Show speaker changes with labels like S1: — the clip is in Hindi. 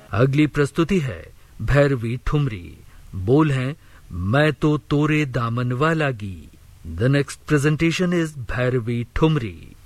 S1: अगली प्रस्तुति है भैरवी ठुमरी। बोल हैं मैं तो तोरे दामन वाला गी। The next presentation is Bhairavi thumri.